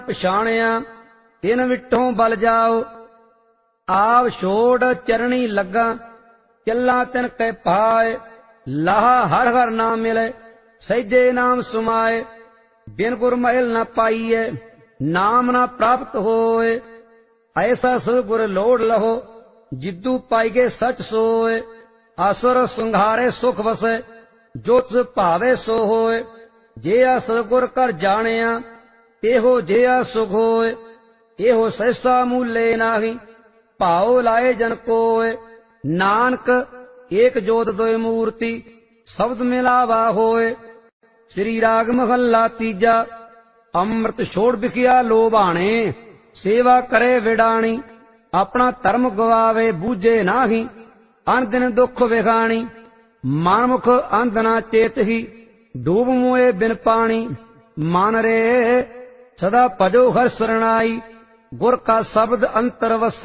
ਪਛਾਣਿਆ ਤਿਨ ਵਿਟੋਂ ਬਲ ਜਾਓ। ਆਪ ਛੋੜ ਚਰਣੀ ਲੱਗਾ ਚੱਲਾਂ ਤਿਨ ਕੈ ਪਾਏ। ਲਾਹਾ ਹਰ ਹਰ ਨਾਮ ਮਿਲੇ ਸਹਿਜੇ ਨਾਮ ਸੁਮਾਏ। ਬਿਨ ਗੁਰ ਮਹਿਲ ਨ ਪਾਈਐ ਨਾਮ ਨ ਪ੍ਰਾਪਤ ਹੋਏ। ਐਸਾ ਸਤਿਗੁਰ ਲੋੜ ਲਹੋ ਜਿੱਦੂ ਪਾਈਗੇ ਸਚ ਸੋਏ। ਆਸੁਰ ਸੰਘਾਰੇ ਸੁਖ ਵਸੈ ਜੋ ਤਿਸ ਭਾਵੇ ਸੋ ਹੋਏ। ਜਿਆ ਸਤਿਗੁਰ ਕਰ ਜਾਣਿਆ ਇਹੋ ਜਿਆ ਸੁਖ ਹੋਏ। ਇਹੋ ਸਹਿਸਾ ਮੂਲੇ ਨਾਹੀ ਭਾਉ ਲਾਏ ਜਨ ਕੋਏ। ਨਾਨਕ ਏਕ ਜੋਤ ਦੋਇ ਮੂਰਤੀ ਸ਼ਬਦ ਮਿਲਾਵਾ ਹੋਏ। ਸ੍ਰੀ ਰਾਗ ਮਹੱਲਾ ਤੀਜਾ। ਅੰਮ੍ਰਿਤ ਛੋੜ ਬਿਖਿਆ ਲੋਭਾਣੇ ਸੇਵਾ ਕਰੇ ਵਿਡਾਣੀ। ਆਪਣਾ ਧਰਮ ਗਵਾਵੇ ਬੂਝੇ ਨਾਹੀ ਅਨ ਦਿਨ ਦੁਖ ਵਿਖਾਣੀ। ਮਨਮੁਖ ਅੰਧ ਨਾ ਚੇਤਹੀ ਡੂਬ ਮੋਏ ਬਿਨ ਪਾਣੀ। ਮਨ ਰੇ ਸਦਾ ਭਜੋ ਹਰਿ ਸਰਣਾਈ ਗੁਰ ਕਾ ਸ਼ਬਦ ਅੰਤਰ ਵਸੈ।